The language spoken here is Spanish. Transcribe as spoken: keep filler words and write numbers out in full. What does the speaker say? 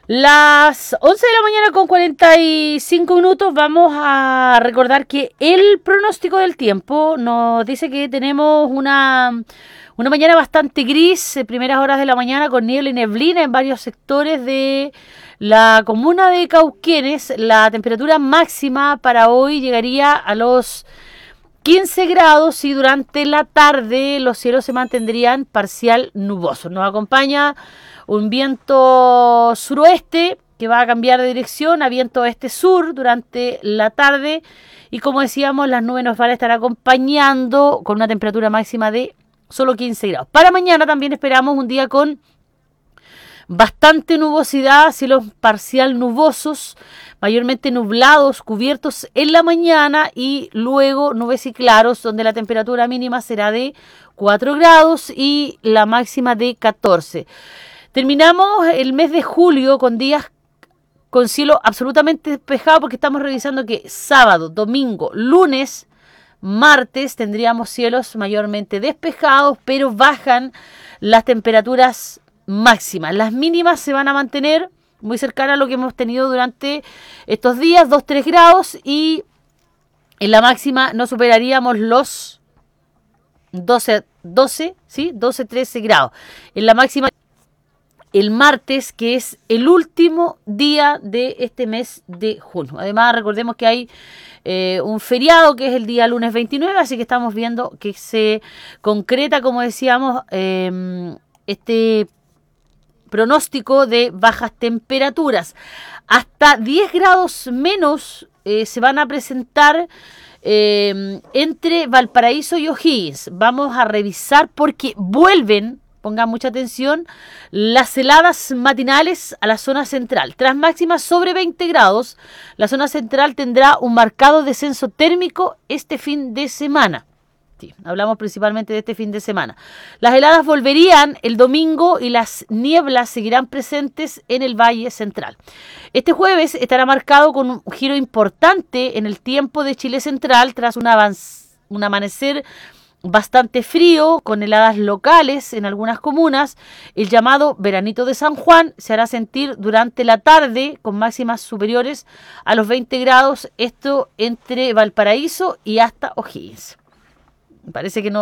Las once de la mañana con cuarenta y cinco minutos vamos a recordar que el pronóstico del tiempo nos dice que tenemos una, una mañana bastante gris, eh, primeras horas de la mañana con niebla y neblina en varios sectores de la comuna de Cauquenes. La temperatura máxima para hoy llegaría a los quince grados y durante la tarde los cielos se mantendrían parcial nubosos. Nos acompaña un viento suroeste que va a cambiar de dirección a viento este-sur durante la tarde y como decíamos las nubes nos van a estar acompañando con una temperatura máxima de solo quince grados. Para mañana también esperamos un día con bastante nubosidad, cielos parcial nubosos, mayormente nublados, cubiertos en la mañana y luego nubes y claros, donde la temperatura mínima será de cuatro grados y la máxima de catorce. Terminamos el mes de julio con días con cielo absolutamente despejado porque estamos revisando que sábado, domingo, lunes, martes tendríamos cielos mayormente despejados, pero bajan las temperaturas máximas. Las mínimas se van a mantener muy cercanas a lo que hemos tenido durante estos días, dos a tres grados, y en la máxima no superaríamos los doce, doce, ¿sí? doce a trece grados. En la máxima el martes, que es el último día de este mes de junio. Además, recordemos que hay eh, un feriado que es el día lunes veintinueve, así que estamos viendo que se concreta, como decíamos, eh, este pronóstico de bajas temperaturas. Hasta diez grados menos eh, se van a presentar eh, entre Valparaíso y O'Higgins. Vamos a revisar porque vuelven, pongan mucha atención, las heladas matinales a la zona central. Tras máximas sobre veinte grados, la zona central tendrá un marcado descenso térmico este fin de semana. Sí, hablamos principalmente de este fin de semana. Las heladas volverían el domingo y las nieblas seguirán presentes en el Valle Central. Este jueves estará marcado con un giro importante en el tiempo de Chile Central tras un, avanz- un amanecer bastante frío, con heladas locales en algunas comunas. El llamado veranito de San Juan se hará sentir durante la tarde con máximas superiores a los veinte grados, esto entre Valparaíso y hasta O'Higgins. Parece que no